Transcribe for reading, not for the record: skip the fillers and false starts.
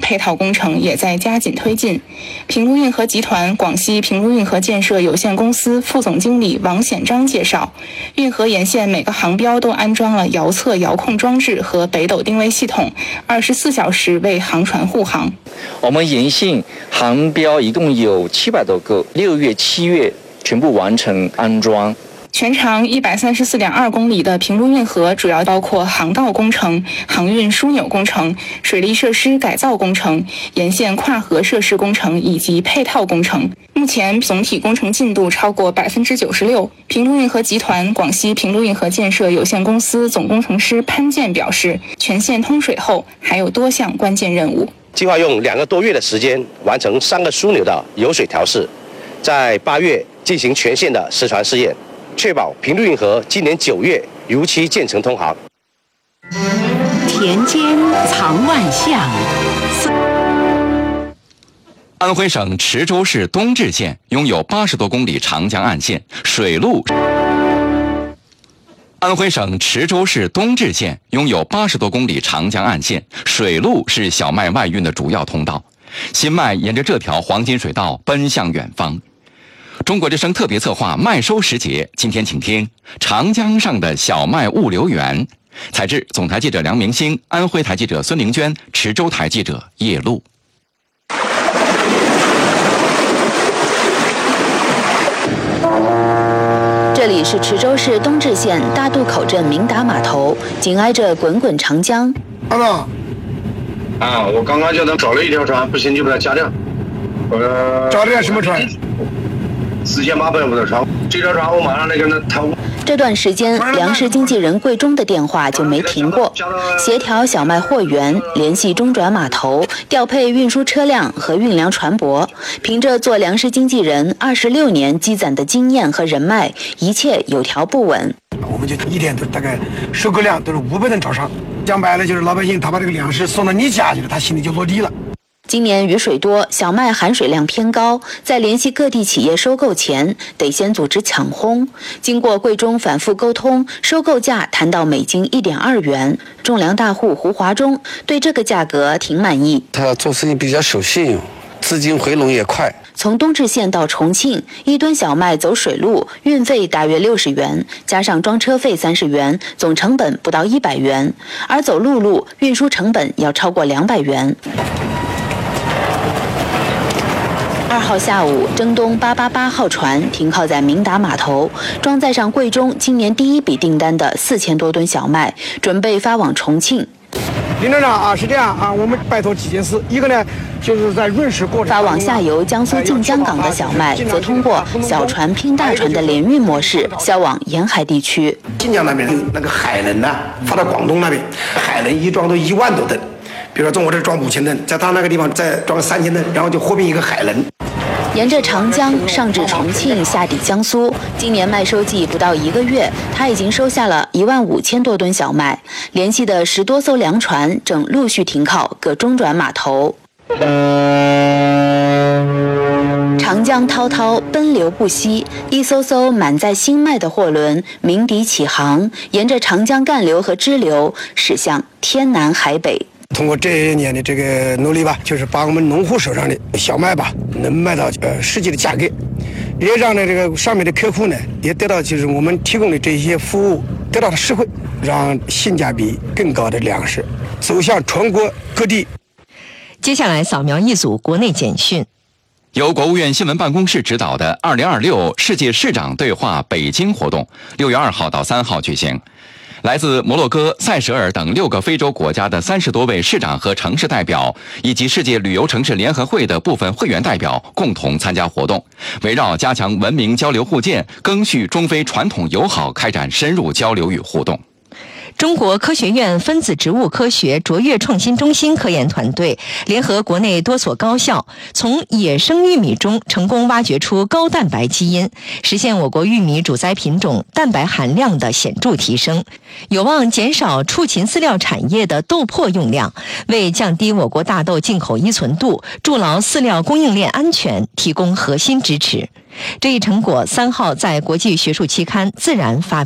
配套工程也在加紧推进。平陆运河集团广西平陆运河建设有限公司副总经理王显章介绍，运河沿线每个航标都安装了遥测遥控装置和北斗定位系统，24小时为航船护航。 我们沿线航标一共有700多个，6月、7月全部完成安装。 全长134.2公里的平陆运河主要包括航道工程、航运枢纽工程、水利设施改造工程、沿线跨河设施工程以及配套工程。目前总体工程进度超过96%。平陆运河集团广西平陆运河建设有限公司总工程师潘建表示，全线通水后还有多项关键任务。 计划用2个多月的时间完成3个枢纽的油水调试，在8月进行全线的实船试验，确保平陆运河今年9月如期建成通航。 田间藏万象。 安徽省池州市东至县拥有80多公里长江岸线，水路。安徽省池州市东至县拥有80多公里长江岸线，水路是小麦外运的主要通道。新麦沿着这条黄金水道奔向远方。中国之声特别策划麦收时节，今天请听长江上的小麦物流园。采制总台记者梁明星，安徽台记者孙玲娟，池州台记者叶璐。 这里是池州市东至县大渡口镇明达码头，紧挨着滚滚长江。 我刚刚叫他找了一条船，不行就把它加掉。 找的什么船 ？4850的船。这条船我马上来跟他。 这段时间，粮食经纪人桂忠的电话就没停过，协调小麦货源，联系中转码头，调配运输车辆和运粮船舶。凭着做粮食经纪人26年积攒的经验和人脉，一切有条不紊。 我们就一天都大概收购量都是500吨朝上，讲白了就是老百姓他把这个粮食送到你家去了，他心里就落地了。 今年雨水多，小麦含水量偏高，在联系各地企业收购前，得先组织抢烘。经过桂中反复沟通，收购价谈到每斤1.2元。种粮大户胡华忠对这个价格挺满意。 他做事情比较守信用，资金回笼也快。 从东至县到重庆，1吨小麦走水路，运费大约60元，加上装车费30元，总成本不到100元。而走陆路，运输成本要超过200元。2号下午，征东888号船停靠在明达码头，装载上桂中今年第一笔订单的4000多吨小麦，准备发往重庆。 林站长是这样我们拜托几件事，一个呢就是在运输过程发往下游江苏晋江港的小麦，则通过小船拼大船的联运模式销往沿海地区。 晋江那边那个海轮发到广东那边，海轮一装都1万多吨。比如说从我这装5000吨，在他那个地方再装3000吨，然后就合并一个海轮。 沿着长江上至重庆，下抵江苏。今年麦收季不到1个月，他已经收下了15000多吨小麦。联系的10多艘粮船正陆续停靠各中转码头。长江滔滔，奔流不息，一艘艘满载新麦的货轮鸣笛起航，沿着长江干流和支流驶向天南海北。 通过这些年的这个努力吧，就是把我们农户手上的小麦吧，能卖到实际的价格，也让呢这个上面的客户呢也得到就是我们提供的这些服务得到了实惠，让性价比更高的粮食走向全国各地。 接下来扫描一组国内简讯。 由国务院新闻办公室指导的2026世界市长对话北京活动6月2号到3号举行。来自摩洛哥、塞舌尔等6个非洲国家的30多位市长和城市代表，以及世界旅游城市联合会的部分会员代表共同参加活动，围绕加强文明交流互鉴、赓续中非传统友好开展深入交流与互动。 中国科学院分子植物科学卓越创新中心科研团队联合国内多所高校，从野生玉米中成功挖掘出高蛋白基因，实现我国玉米主栽品种蛋白含量的显著提升，有望减少畜禽饲料产业的豆粕用量，为降低我国大豆进口依存度、筑牢饲料供应链安全提供核心支持。这一成果3号在国际学术期刊《自然》发表。